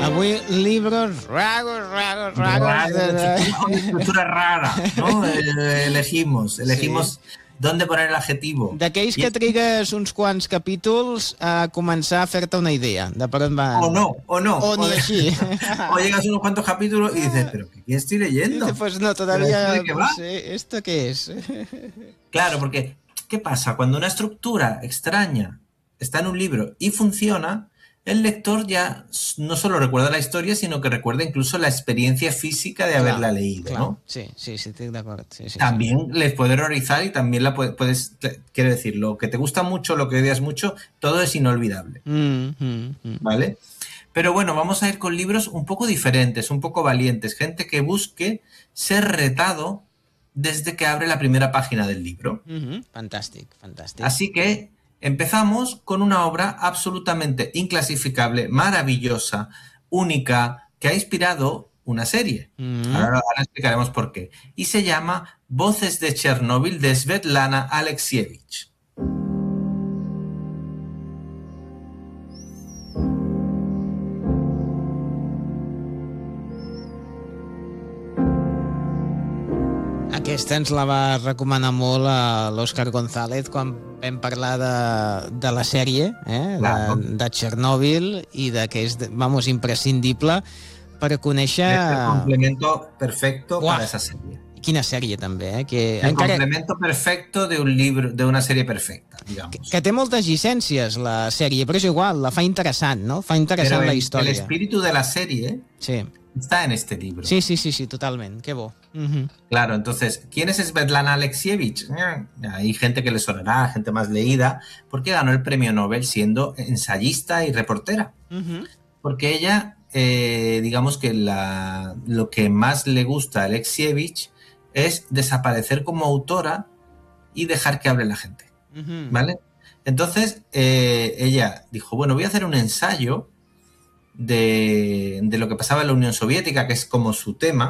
Avui libros raros. Una estructura rara, ¿no? Elegimos dónde poner el adjetivo. D'aquells que trigues uns quants capítols a començar a fer-te una idea de per on van. O no. O ni així. O llegas a unos cuantos capítulos y dices, ¿pero qué estoy leyendo? Dice, pues no, todavía ¿De qué va? no sé, ¿esto qué es? Claro, porque ¿qué pasa? Cuando una estructura extraña está en un libro y funciona, el lector ya no solo recuerda la historia, sino que recuerda incluso la experiencia física de haberla leído, clar. ¿no? Sí, estoy de acuerdo. Sí, también les puede horrorizar y también la puedes, quiero decir, lo que te gusta mucho, lo que odias mucho, todo es inolvidable, ¿vale? Pero bueno, vamos a ir con libros un poco diferentes, un poco valientes, gente que busque ser retado desde que abre la primera página del libro. Fantàstic. Así que empezamos con una obra absolutamente inclasificable, maravillosa, única, que ha inspirado una serie. Ahora explicaremos por qué. Y se llama Voces de Chernóbil, de Svetlana Alexievich. Aquesta ens la va recomanar molt l'Òscar González quan vam parlar de la sèrie, de Chernòbil, i que és, vamos, imprescindible per conèixer... Es el complemento perfecto para esa serie. Quina sèrie, també, el complemento perfecto de un libro, de una serie perfecta, digamos. Que té moltes llicències, la sèrie, però és igual, la fa interessant, no? Fa interessant la història. El espíritu de la serie está en este libro. Sí, totalment, qué bo. Claro, entonces, ¿quién es Svetlana Alexievich? Hay gente que le sonará, gente más leída, porque ganó el premio Nobel siendo ensayista y reportera. Porque ella, digamos que lo que más le gusta a Alexievich es desaparecer como autora y dejar que hable la gente, ¿vale? Entonces, ella dijo, bueno, voy a hacer un ensayo de lo que pasaba en la Unión Soviética, que es como su tema,